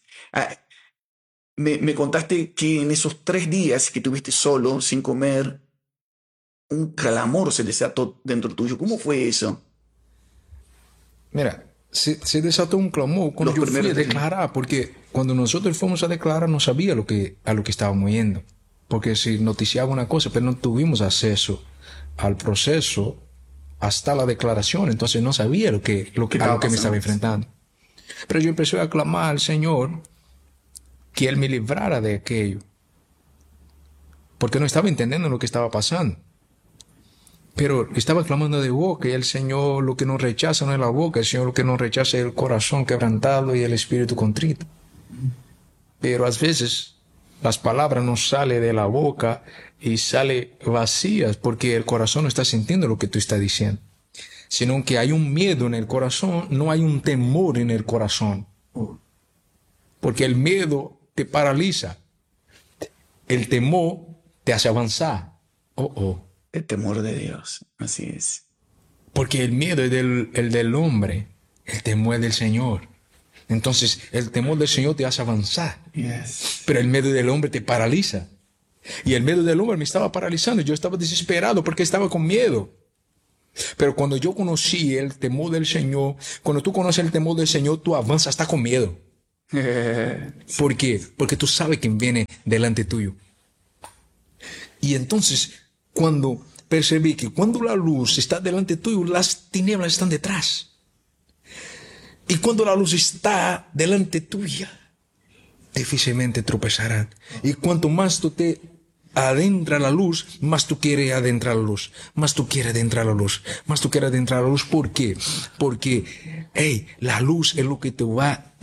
Me contaste que en esos 3 días que tuviste solo, sin comer, un clamor se desató dentro tuyo. ¿Cómo fue eso? Mira, se desató un clamor cuando Los yo fui a primeros días. declarar, porque cuando nosotros fuimos a declarar no sabía a lo que estábamos yendo. Porque si noticiaba una cosa, pero no tuvimos acceso al proceso hasta la declaración, entonces no sabía a lo que me estaba enfrentando. Pero yo empecé a clamar al Señor que Él me librara de aquello, porque no estaba entendiendo lo que estaba pasando. Pero estaba clamando de boca, y el Señor lo que nos rechaza no es la boca, el Señor lo que nos rechaza es el corazón quebrantado y el espíritu contrito. Pero a veces las palabras no salen de la boca y salen vacías porque el corazón no está sintiendo lo que tú estás diciendo, sino que hay un miedo en el corazón, no hay un temor en el corazón. Porque el miedo te paraliza. El temor te hace avanzar. El temor de Dios, así es. Porque el miedo es el del hombre, el temor es del Señor. Entonces, el temor del Señor te hace avanzar. Yes. Pero el miedo del hombre te paraliza. Y el miedo del hombre me estaba paralizando. Yo estaba desesperado porque estaba con miedo. Pero cuando yo conocí el temor del Señor, cuando tú conoces el temor del Señor, tú avanzas hasta con miedo. ¿Por qué? Porque tú sabes quién viene delante tuyo. Y entonces, cuando percibí que cuando la luz está delante tuyo, las tinieblas están detrás. Y cuando la luz está delante tuya, difícilmente tropezarán. Y cuanto más tú te adentras la luz, más tú quieres adentrar la luz. Más tú quieres adentrar la luz. Más tú quieres adentrar la luz. ¿Por qué? Porque, la luz es lo que te va